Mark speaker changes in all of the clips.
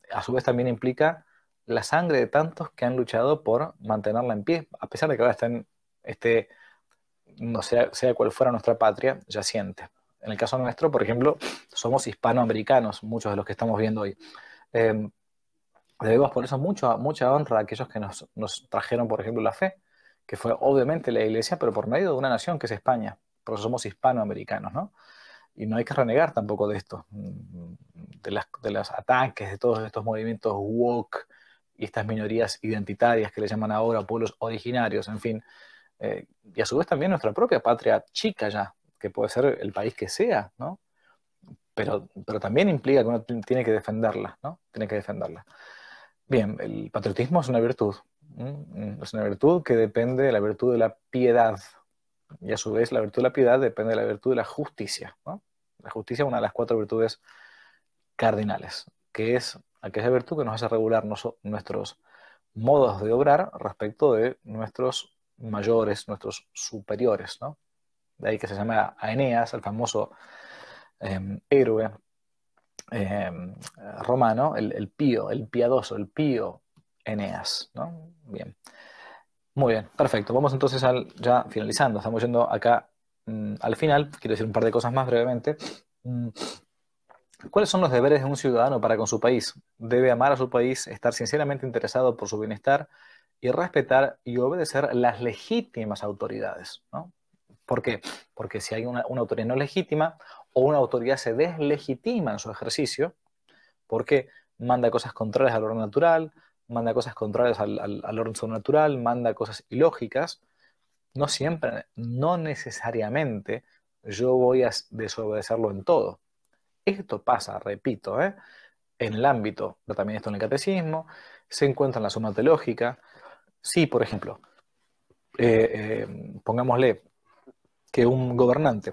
Speaker 1: a su vez también implica la sangre de tantos que han luchado por mantenerla en pie, a pesar de que ahora está en este, no sea cual fuera nuestra patria, yaciente. En el caso nuestro, por ejemplo, somos hispanoamericanos, muchos de los que estamos viendo hoy. Eh, Debemos por eso mucha honra a aquellos que nos trajeron, por ejemplo, la fe, que fue obviamente la iglesia, pero por medio de una nación que es España. Por eso somos hispanoamericanos, ¿no? Y no hay que renegar tampoco de esto, de los ataques, de todos estos movimientos woke y estas minorías identitarias que le llaman ahora pueblos originarios, en fin. Y a su vez también nuestra propia patria chica ya, que puede ser el país que sea, ¿no? Pero también implica que uno tiene que defenderla, ¿no? Tiene que defenderla. Bien, el patriotismo es una virtud. Es una virtud que depende de la virtud de la piedad. Y a su vez la virtud de la piedad depende de la virtud de la justicia, ¿no? La justicia es una de las cuatro virtudes cardinales, que es aquella virtud que nos hace regular nuestros modos de obrar respecto de nuestros mayores, nuestros superiores, ¿no? De ahí que se llama a Eneas, el famoso héroe eh, romano, el pío, el piadoso, el pío Eneas, ¿no? Bien, muy bien, perfecto. Vamos entonces ya finalizando. Estamos yendo acá al final. Quiero decir un par de cosas más brevemente. Mm, ¿Cuáles son los deberes de un ciudadano para con su país? Debe amar a su país, estar sinceramente interesado por su bienestar y respetar y obedecer las legítimas autoridades, ¿no? ¿Por qué? Porque si hay una autoridad no legítima o una autoridad se deslegitima en su ejercicio, porque manda cosas contrarias al orden natural, manda cosas contrarias al orden sobrenatural, manda cosas ilógicas, no siempre, no necesariamente yo voy a desobedecerlo en todo. Esto pasa, repito, en el ámbito, pero también esto en el catecismo, se encuentra en la suma teológica. Si, por ejemplo, pongámosle que un gobernante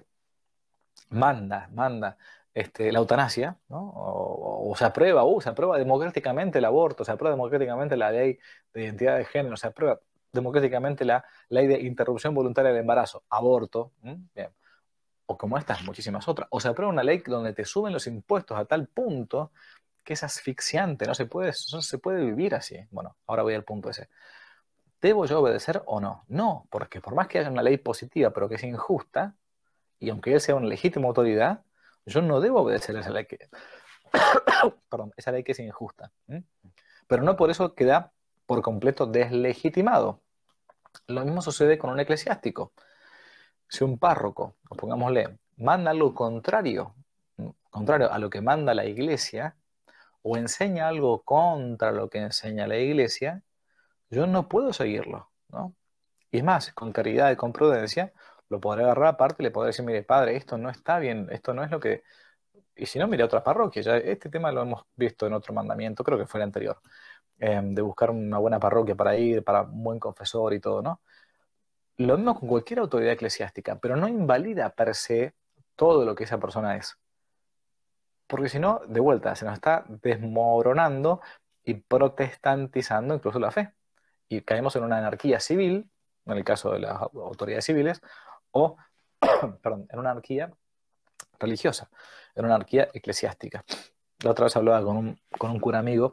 Speaker 1: manda la eutanasia, ¿no? O se aprueba democráticamente el aborto, se aprueba democráticamente la ley de identidad de género, se aprueba democráticamente la ley de interrupción voluntaria del embarazo, aborto, ¿m? Bien. O como estas, muchísimas otras. O se aprueba una ley donde te suben los impuestos a tal punto que es asfixiante, no se puede vivir así. Bueno, ahora voy al punto ese. ¿Debo yo obedecer o no? No, porque por más que haya una ley positiva, pero que es injusta, y aunque él sea una legítima autoridad, yo no debo obedecer a esa ley perdón, esa ley que es injusta. ¿M? Pero no por eso queda por completo deslegitimado. Lo mismo sucede con un eclesiástico. Si un párroco, o pongámosle, manda algo contrario a lo que manda la iglesia, o enseña algo contra lo que enseña la iglesia, yo no puedo seguirlo, ¿no? Y es más, con caridad y con prudencia, lo podré agarrar aparte y le podré decir, mire, padre, esto no está bien, esto no es lo que... Y si no, mire otras parroquias, ya este tema lo hemos visto en otro mandamiento, creo que fue el anterior, de buscar una buena parroquia para ir, para un buen confesor y todo, ¿no? Lo mismo con cualquier autoridad eclesiástica, pero no invalida per se todo lo que esa persona es. Porque si no, de vuelta, se nos está desmoronando y protestantizando incluso la fe. Y caemos en una anarquía civil, en el caso de las autoridades civiles, o, perdón, en una anarquía religiosa, en una anarquía eclesiástica. La otra vez hablaba con un cura amigo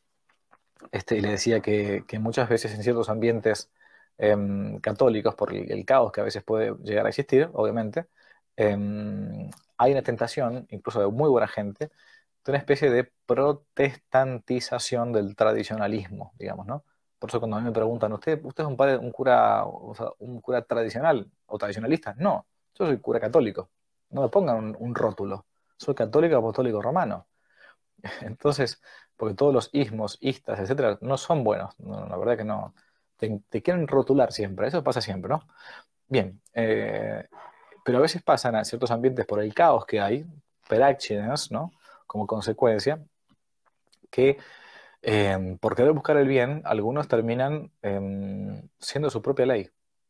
Speaker 1: y le decía que muchas veces en ciertos ambientes católicos, por el caos que a veces puede llegar a existir, obviamente, hay una tentación, incluso de muy buena gente, de una especie de protestantización del tradicionalismo, digamos, ¿no? Por eso cuando a mí me preguntan, ¿usted es un padre, un cura, o sea, un cura tradicional o tradicionalista? No, yo soy cura católico. No me pongan un rótulo. Soy católico apostólico romano. Entonces, porque todos los ismos, istas, etcétera, no son buenos. No, la verdad que no. Te quieren rotular siempre. Eso pasa siempre, ¿no? Bien. Pero a veces pasan a ciertos ambientes por el caos que hay, per accidens, ¿no? Como consecuencia, que por querer buscar el bien, algunos terminan siendo su propia ley,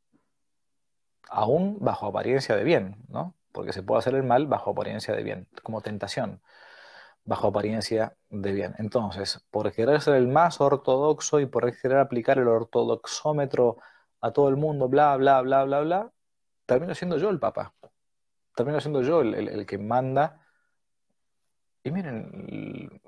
Speaker 1: aún bajo apariencia de bien, ¿no? Porque se puede hacer el mal bajo apariencia de bien, como tentación, bajo apariencia de bien. Entonces, por querer ser el más ortodoxo y por querer aplicar el ortodoxómetro a todo el mundo, bla, bla, bla, bla, bla, termino siendo yo el papa, termino siendo yo el que manda. Y miren,